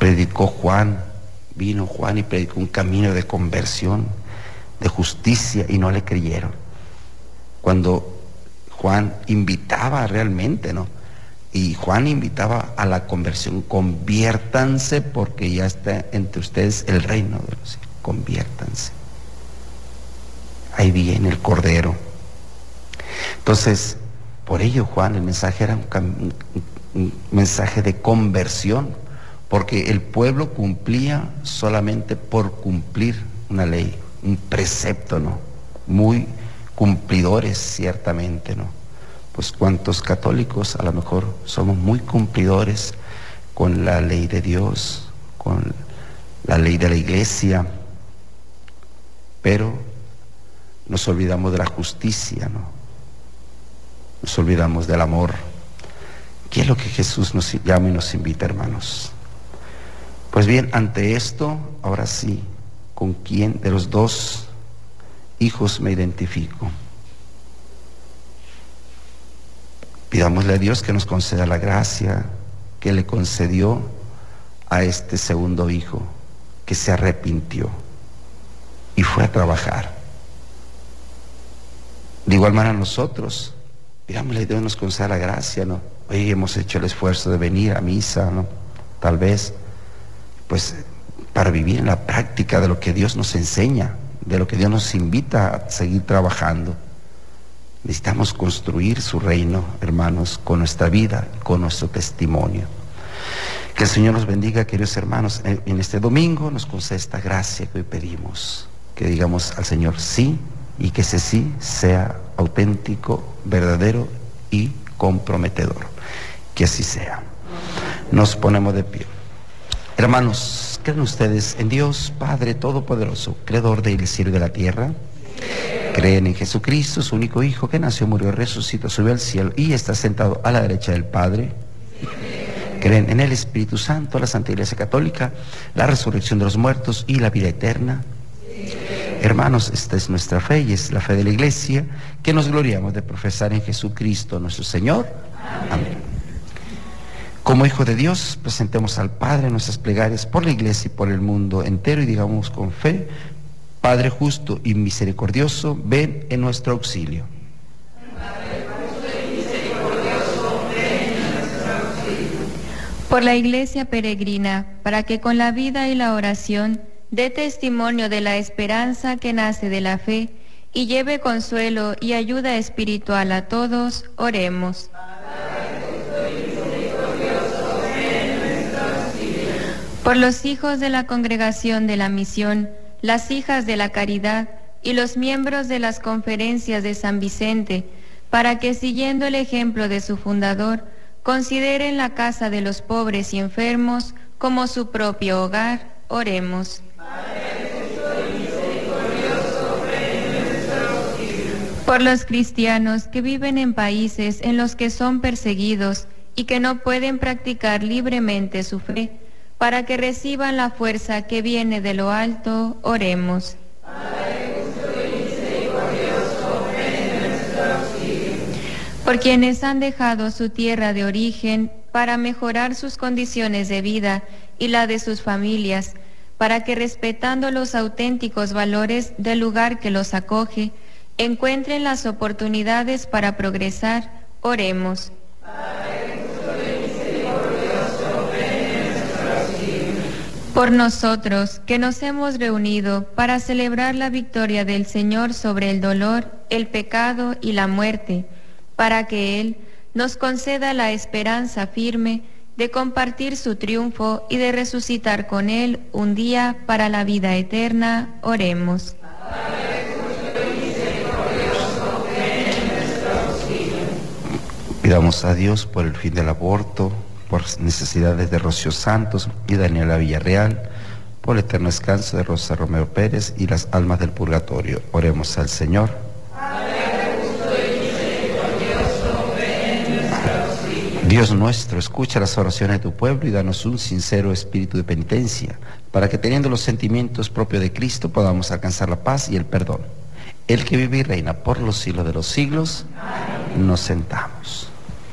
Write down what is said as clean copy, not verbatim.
predicó Juan, vino Juan y predicó un camino de conversión, de justicia, y no le creyeron. Cuando Juan invitaba realmente, ¿no? Y Juan invitaba a la conversión: conviértanse porque ya está entre ustedes el reino de los cielos. Conviértanse. Ahí viene el Cordero. Entonces, por ello Juan, el mensaje era un mensaje de conversión, porque el pueblo cumplía solamente por cumplir una ley, un precepto, ¿no? Muy cumplidores, ciertamente, ¿no? Pues cuántos católicos a lo mejor somos muy cumplidores con la ley de Dios, con la ley de la iglesia, pero nos olvidamos de la justicia, ¿no? Nos olvidamos del amor. ¿Qué es lo que Jesús nos llama y nos invita, hermanos? Pues bien, ante esto, ahora sí, ¿con quién de los dos hijos me identifico? Pidámosle a Dios que nos conceda la gracia que le concedió a este segundo hijo, que se arrepintió y fue a trabajar. De igual manera nosotros, pidámosle a Dios que nos conceda la gracia, ¿no? Hoy hemos hecho el esfuerzo de venir a misa, ¿no? Tal vez, pues, para vivir en la práctica de lo que Dios nos enseña, de lo que Dios nos invita a seguir trabajando. Necesitamos construir su reino, hermanos, con nuestra vida, con nuestro testimonio. Que el Señor nos bendiga, queridos hermanos. En este domingo nos conceda esta gracia que hoy pedimos, que digamos al Señor sí, y que ese sí sea auténtico, verdadero y comprometedor. Que así sea. Nos ponemos de pie. Hermanos, ¿creen ustedes en Dios Padre Todopoderoso, Creador del cielo y de la tierra? Creen en Jesucristo, su único Hijo, que nació, murió, resucitó, subió al cielo y está sentado a la derecha del Padre. Creen en el Espíritu Santo, la Santa Iglesia Católica, la resurrección de los muertos y la vida eterna. Hermanos, esta es nuestra fe y es la fe de la Iglesia, que nos gloriamos de profesar en Jesucristo nuestro Señor. Amén. Como hijo de Dios, presentemos al Padre nuestras plegarias por la Iglesia y por el mundo entero, y digamos con fe: Padre justo y misericordioso, ven en nuestro auxilio. Padre justo y misericordioso, ven en nuestro auxilio. Por la Iglesia peregrina, para que con la vida y la oración dé testimonio de la esperanza que nace de la fe y lleve consuelo y ayuda espiritual a todos, oremos. Por los hijos de la Congregación de la Misión, las hijas de la Caridad y los miembros de las conferencias de San Vicente, para que, siguiendo el ejemplo de su fundador, consideren la casa de los pobres y enfermos como su propio hogar, oremos. Por los cristianos que viven en países en los que son perseguidos y que no pueden practicar libremente su fe, para que reciban la fuerza que viene de lo alto, oremos. Por quienes han dejado su tierra de origen para mejorar sus condiciones de vida y la de sus familias, para que, respetando los auténticos valores del lugar que los acoge, encuentren las oportunidades para progresar, oremos. Por nosotros, que nos hemos reunido para celebrar la victoria del Señor sobre el dolor, el pecado y la muerte, para que Él nos conceda la esperanza firme de compartir su triunfo y de resucitar con Él un día para la vida eterna, oremos. Pidamos a Dios por el fin del aborto, por necesidades de Rocío Santos y Daniela Villarreal, por el eterno descanso de Rosa Romero Pérez y las almas del purgatorio. Oremos al Señor. Dios nuestro, escucha las oraciones de tu pueblo y danos un sincero espíritu de penitencia, para que, teniendo los sentimientos propios de Cristo, podamos alcanzar la paz y el perdón. El que vive y reina por los siglos de los siglos. Amén. Nos sentamos.